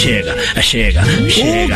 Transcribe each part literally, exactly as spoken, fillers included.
chega, chega, chega. O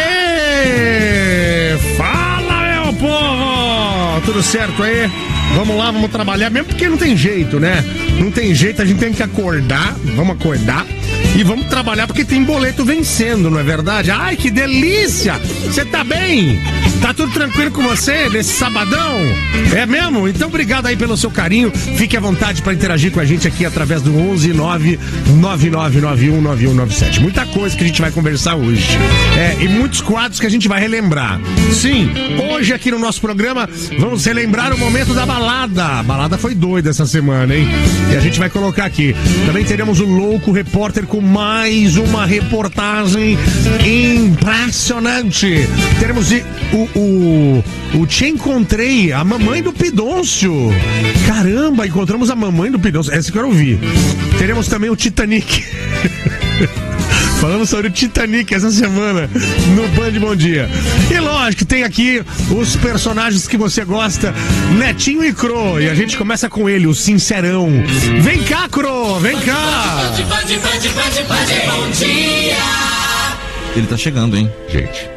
quê? Fala, meu povo! Tudo certo aí? Vamos lá, vamos trabalhar, mesmo porque não tem jeito, né? Não tem jeito, a gente tem que acordar, vamos acordar e vamos trabalhar porque tem boleto vencendo, não é verdade? Ai, que delícia! Você tá bem? Tá tudo tranquilo com você nesse sabadão? É mesmo? Então obrigado aí pelo seu carinho, fique à vontade para interagir com a gente aqui através do onze nove nove nove nove um nove um nove sete. Muita coisa que a gente vai conversar hoje, é, e muitos quadros que a gente vai relembrar. Sim, hoje aqui no nosso programa vamos relembrar o momento da balada. A balada foi doida essa semana, hein? E a gente vai colocar aqui. Também teremos o Louco Repórter com mais uma reportagem impressionante. Teremos o, o, o Te Encontrei, a mamãe do Pidoncio. Caramba, encontramos a mamãe do Pidoncio. Essa que eu ouvi. Teremos também o Titanic. Falamos sobre o Titanic essa semana no Band Bom Dia. E lógico, tem aqui os personagens que você gosta, Netinho e Cro. E a gente começa com ele, o Sincerão. Vem cá, Cro, vem cá. Band, Band, Band, Band, Band, Bom Dia. Ele tá chegando, hein, gente?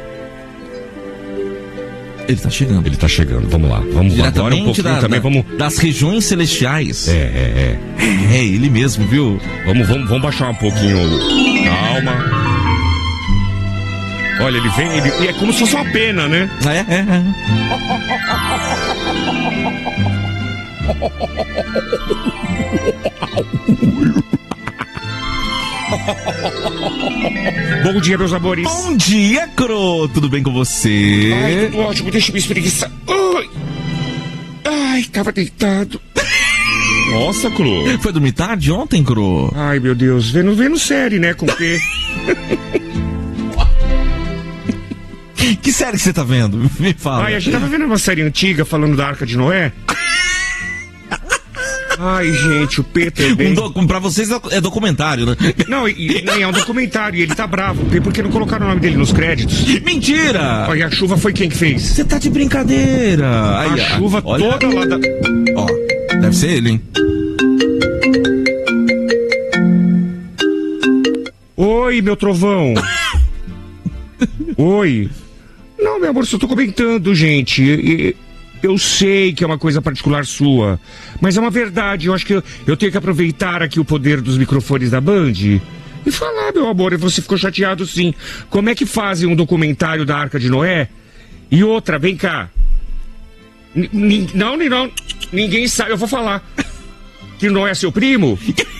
Ele tá chegando. Ele tá chegando, vamos lá. Vamos agora um pouquinho da, também, da, vamos... das regiões celestiais. É, é, é. É, ele mesmo, viu? Vamos, vamos, vamos baixar um pouquinho. Calma. Olha, ele vem, ele... é como se fosse uma pena, né? É, é, é. Bom dia, meus amores. Bom dia, Cro. Tudo bem com você? Ai, tudo ótimo. Deixa eu me espreguiçar. Ai, Ai tava deitado. Nossa, Cro. Foi dormir tarde ontem, Cro? Ai, meu Deus. Vendo, vendo série, né? Com P. Que série que você tá vendo? Me fala. Ai, a gente tava vendo uma série antiga falando da Arca de Noé. Ai, gente, o P também. Um do, pra vocês é documentário, né? Não, e, não, é um documentário e ele tá bravo. P, por que não colocaram o nome dele nos créditos? Mentira! Olha, a chuva foi quem que fez? Você tá de brincadeira. Aí, a, a chuva olha, toda lá da... Ó, deve ser ele, hein? Oi, meu trovão. Oi. Não, meu amor, só tô comentando, gente. E, eu sei que é uma coisa particular sua, mas é uma verdade. Eu acho que eu, eu tenho que aproveitar aqui o poder dos microfones da Band e falar, meu amor, e você ficou chateado sim. Como é que fazem um documentário da Arca de Noé? E outra, vem cá. N- n- não, não, ninguém sabe, eu vou falar. Que Noé é seu primo?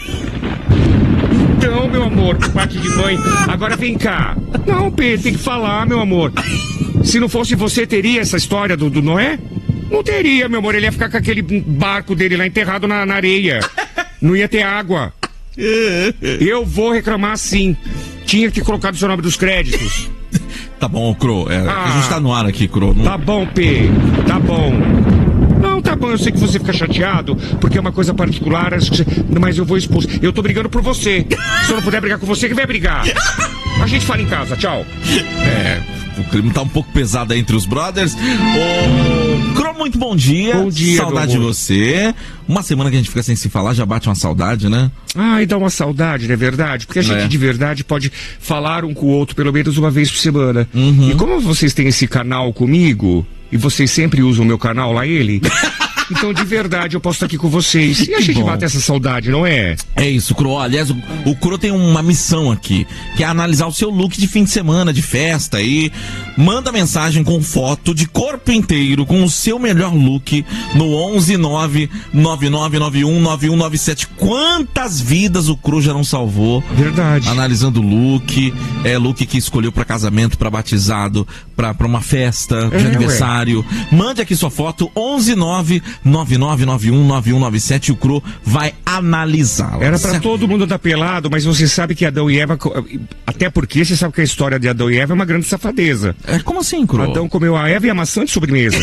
Então, meu amor, parte de mãe. Agora vem cá. Não, Pedro, tem que falar, meu amor. Se não fosse você, teria essa história do, do Noé? Não teria, meu amor. Ele ia ficar com aquele barco dele lá enterrado na, na areia. Não ia ter água. Eu vou reclamar sim. Tinha que colocar o seu nome dos créditos. Tá bom, Cro. É, ah, a gente tá no ar aqui, Cro. Não... Tá bom, P. Tá bom. Não, tá bom, eu sei que você fica chateado, porque é uma coisa particular, mas eu vou expor. Eu tô brigando por você. Se eu não puder brigar com você, quem vai brigar? A gente fala em casa, tchau. É, o clima tá um pouco pesado aí entre os brothers. Ô, Cro, muito bom dia. Bom dia, saudade de você. Uma semana que a gente fica sem se falar, já bate uma saudade, né? Ai, dá uma saudade, não é verdade? Porque a gente é. de verdade pode falar um com o outro pelo menos uma vez por semana. Uhum. E como vocês têm esse canal comigo, e vocês sempre usam o meu canal lá, ele... Então, de verdade, eu posso estar aqui com vocês. E a gente bom. bate essa saudade, não é? É isso, Cro. Aliás, o, o Cro tem uma missão aqui, que é analisar o seu look de fim de semana, de festa aí. Manda mensagem com foto de corpo inteiro, com o seu melhor look, no onze nove nove nove nove um nove um nove sete. Quantas vidas o Cro já não salvou? Verdade. Analisando o look, é look que escolheu pra casamento, pra batizado, pra, pra uma festa de é, aniversário. Ué. Mande aqui sua foto, onze nove nove nove nove um nove um nove sete, o Cro vai analisá-la. Era pra todo mundo andar pelado, mas você sabe que Adão e Eva, até porque você sabe que a história de Adão e Eva é uma grande safadeza. É, como assim, Cro? Adão comeu a Eva e a maçã de sobremesa.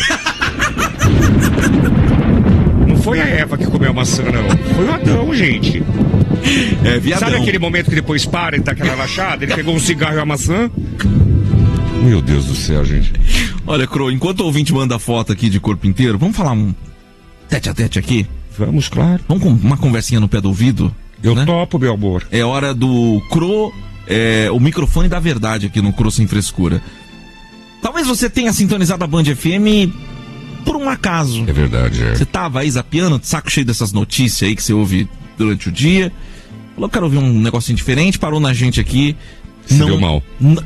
Não foi a Eva que comeu a maçã, não. Foi o Adão, gente. É, viadão. Sabe aquele momento que depois para e dá aquela relaxada? Ele pegou um cigarro e a maçã? Meu Deus do céu, gente. Olha, Cro, enquanto o ouvinte manda foto aqui de corpo inteiro, vamos falar um tete a tete aqui? Vamos, claro. Vamos com uma conversinha no pé do ouvido? Eu né? topo, meu amor. É hora do Cro é, o microfone da verdade aqui no Cru Sem Frescura. Talvez você tenha sintonizado a Band F M por um acaso. É verdade, é. Você tava aí zapeando, de saco cheio dessas notícias aí que você ouve durante o dia. Falou, quero ouvir um negocinho diferente, parou na gente aqui. Se não, deu mal. N-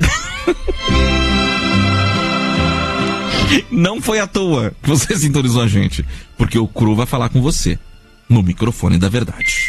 Não foi à toa que você sintonizou a gente, porque o Cru vai falar com você no microfone da verdade.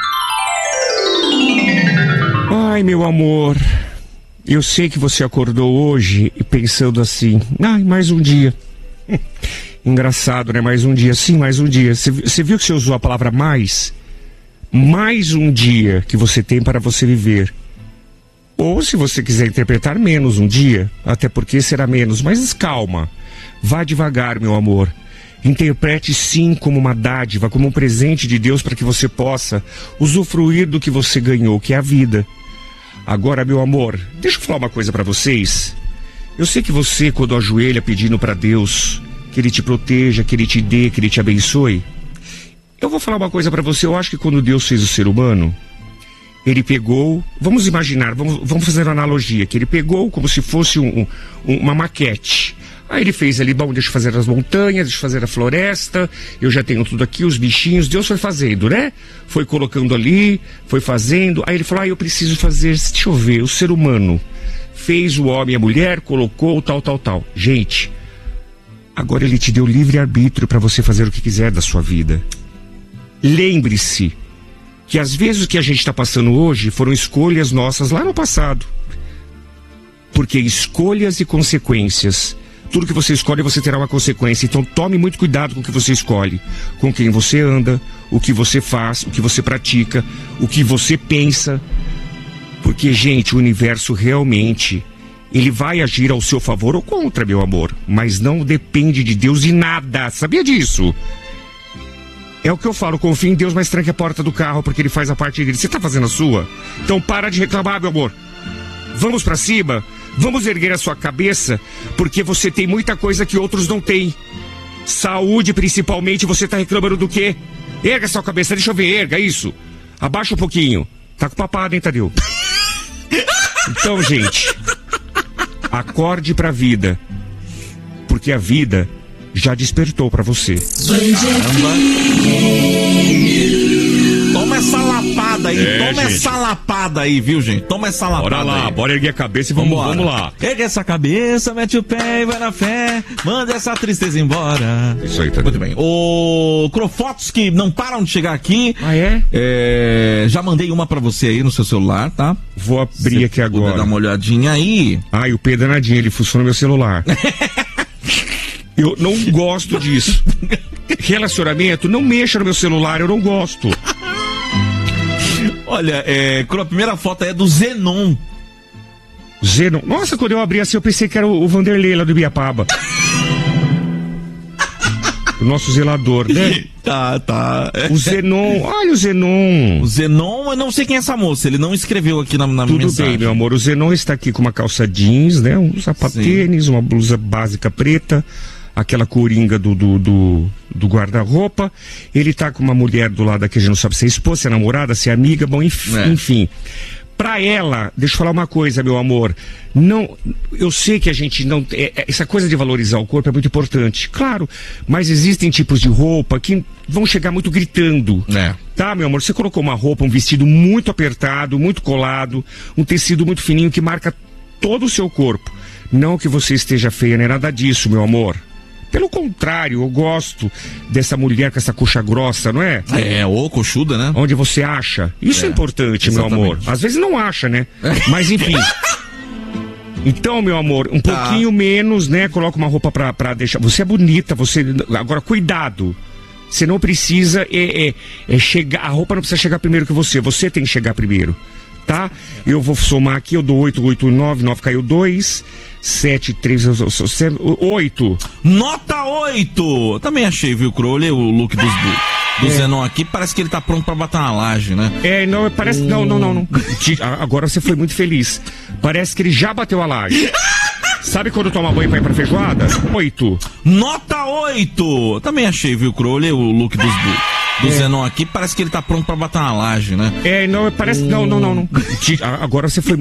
Ai, meu amor, eu sei que você acordou hoje e pensando assim, ai, mais um dia. Engraçado, né? Mais um dia, sim, mais um dia. Você viu que você usou a palavra mais? Mais um dia que você tem para você viver. Ou, se você quiser interpretar, menos um dia, até porque será menos, mas calma. Vá devagar, meu amor. Interprete sim como uma dádiva, como um presente de Deus para que você possa usufruir do que você ganhou, que é a vida. Agora, meu amor, deixa eu falar uma coisa para vocês. Eu sei que você, quando ajoelha pedindo para Deus que Ele te proteja, que Ele te dê, que Ele te abençoe, eu vou falar uma coisa para você. Eu acho que quando Deus fez o ser humano, Ele pegou, vamos imaginar, vamos, vamos fazer uma analogia, que Ele pegou como se fosse um, um, uma maquete. Aí Ele fez ali, bom, deixa eu fazer as montanhas, deixa eu fazer a floresta, eu já tenho tudo aqui, os bichinhos, Deus foi fazendo, né? Foi colocando ali, foi fazendo, aí Ele falou, ah, eu preciso fazer, deixa eu ver, o ser humano fez o homem e a mulher, colocou tal, tal, tal. Gente, agora Ele te deu livre-arbítrio para você fazer o que quiser da sua vida. Lembre-se que às vezes o que a gente está passando hoje foram escolhas nossas lá no passado. Porque escolhas e consequências, tudo que você escolhe você terá uma consequência. Então tome muito cuidado com o que você escolhe, com quem você anda, o que você faz, o que você pratica, o que você pensa. Porque, gente, o universo realmente, ele vai agir ao seu favor ou contra, meu amor. Mas não depende de Deus em nada, sabia disso? É o que eu falo, confia em Deus, mas tranque a porta do carro, porque Ele faz a parte dele. Você tá fazendo a sua? Então para de reclamar, meu amor. Vamos pra cima, vamos erguer a sua cabeça, porque você tem muita coisa que outros não têm. Saúde, principalmente, você tá reclamando do quê? Erga a sua cabeça, deixa eu ver, erga isso. Abaixa um pouquinho. Tá com papada, hein, Tadeu? Então, gente, acorde pra vida, porque a vida já despertou pra você. Caramba. Toma essa lapada aí, É, toma gente. essa lapada aí, viu, gente? Toma essa lapada Bora lá, aí. bora erguer a cabeça e vamos, Vambora. vamos lá. Ergue essa cabeça, mete o pé e vai na fé. Manda essa tristeza embora. Isso aí, tá Muito bem. O Crofotos que não param de chegar aqui. Ah, é? É, já mandei uma pra você aí no seu celular, tá? Vou abrir Se aqui puder agora. dar uma olhadinha aí. Ai, o P danadinho, ele funciona no meu celular. Eu não gosto disso. Relacionamento, não mexa no meu celular, eu não gosto. Olha, é, a primeira foto é do Zenon. Zenon. Nossa, quando eu abri assim, eu pensei que era o o Vanderlei lá do Ibiapaba. O nosso zelador, né? Tá, tá. O Zenon, olha o Zenon. O Zenon, eu não sei quem é essa moça, ele não escreveu aqui na, na Tudo mensagem. bem, meu amor. O Zenon está aqui com uma calça jeans, né? Um sapatênis, uma blusa básica preta, aquela coringa do, do, do, do guarda-roupa. Ele tá com uma mulher do lado aqui, a gente não sabe se é esposa, se é namorada, se é amiga, bom, enfim. É. enfim. Pra ela, deixa eu falar uma coisa, meu amor. Não, eu sei que a gente não. É, é, essa coisa de valorizar o corpo é muito importante, claro. Mas existem tipos de roupa que vão chegar muito gritando. É. Tá, meu amor? Você colocou uma roupa, um vestido muito apertado, muito colado, um tecido muito fininho que marca todo o seu corpo. Não que você esteja feia, não é nada disso, meu amor. Pelo contrário, eu gosto dessa mulher com essa coxa grossa, não é? É, ô, coxuda, né? Onde você acha. Isso é, É, importante, meu exatamente. amor. Às vezes não acha, né? Mas enfim. Então, meu amor, um Tá. pouquinho menos, né? Coloca uma roupa pra, pra deixar. Você é bonita, você. Agora, cuidado. Você não precisa é, é, é chegar. A roupa não precisa chegar primeiro que você. Você tem que chegar primeiro. Tá? Eu vou somar aqui, eu dou oito, oito, nove, nove caiu dois, sete, três, oito. Nota oito! Também achei, viu, Cro? Olhei o look dos, do, do É. Zenon aqui, parece que ele tá pronto pra bater na laje, né? É, não, parece. Não, não, não, não. Ti- a- Agora você foi muito feliz. Parece que ele já bateu a laje. Sabe quando toma banho pra ir pra feijoada? Oito. Nota oito! Também achei, viu, Cro? Olhei o look dos, do, do Zenon aqui, parece que ele tá pronto pra bater na laje, né? É, não, parece. Não, não, não, não. Ti- a- Agora você foi